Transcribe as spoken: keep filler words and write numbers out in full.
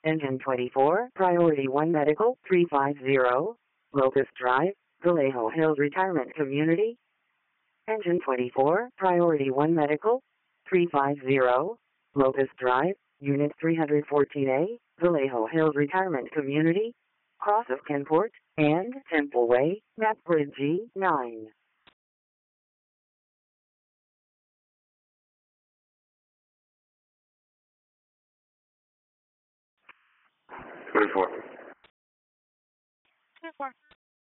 Engine twenty-four, Priority one Medical, three five zero, Locust Drive, Vallejo Hills Retirement Community. Engine twenty-four, Priority one Medical, three five zero, Locust Drive, Unit three fourteen A, Vallejo Hills Retirement Community, Cross of Kenport, and Temple Way, Map Grid G nine. twenty-four. twenty-four.